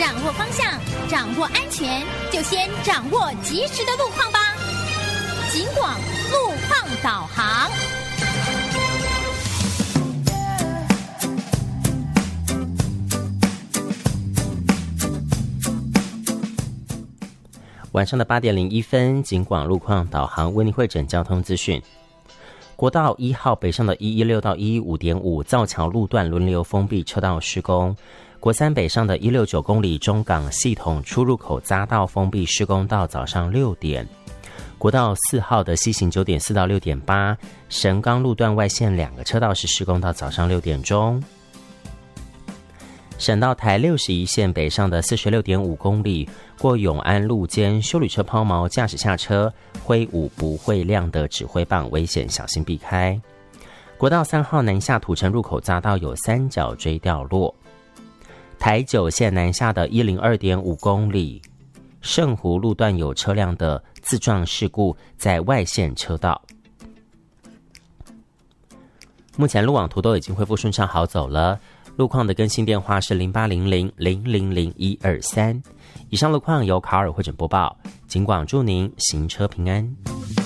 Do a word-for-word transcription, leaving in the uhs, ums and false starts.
掌握方向，掌握安全，就先掌握及时的路况吧。警广路况导航。 晚上的八点零一分，警广路况导航为您汇整交通资讯。国道一号北上的一一六到一一五点五造桥路段轮流封闭车道施工，国三北上的一六九公里中港系统出入口匝道封闭施工到早上六点。国道四号的西行九点四到六点八，神冈路段外线两个车道是施工到早上六点钟。省道台六十一线北上的四十六点五公里，过永安路间休旅车抛锚，驾驶下车挥舞不会亮的指挥棒，危险小心避开。国道三号南下土城入口匝道有三角锥掉落。台九线南下的一零二点五公里，圣湖路段有车辆的自撞事故，在外线车道。目前路网图都已经恢复顺畅好走了。路况的更新电话是零八零零零零零一二三。以上路况由卡尔汇整播报，警广祝您行车平安。